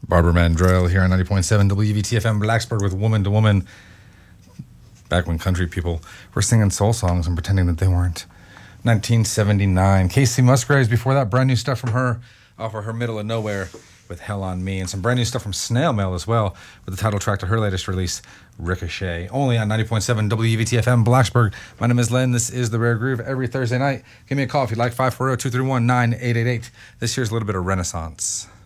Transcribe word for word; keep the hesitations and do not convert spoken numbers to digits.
Barbara Mandrell here on ninety point seven W V T F M Blacksburg with Woman to Woman. Back when country people were singing soul songs and pretending that they weren't. nineteen seventy-nine. Casey Musgraves before that. Brand new stuff from her off of her Middle of Nowhere with Hell on Me. And some brand new stuff from Snail Mail as well with the title track to her latest release, Ricochet. Only on ninety point seven W V T F M Blacksburg. My name is Len. This is The Rare Groove every Thursday night. Give me a call if you'd like. five four zero, two three one, nine eight eight eight. This here's a little bit of Renaissance.